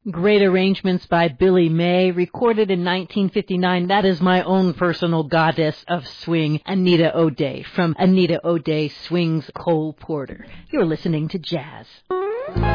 Great arrangements by Billy May, recorded in 1959. That is my own personal goddess of swing, Anita O'Day, from Anita O'Day Swings Cole Porter. You're listening to Jazz.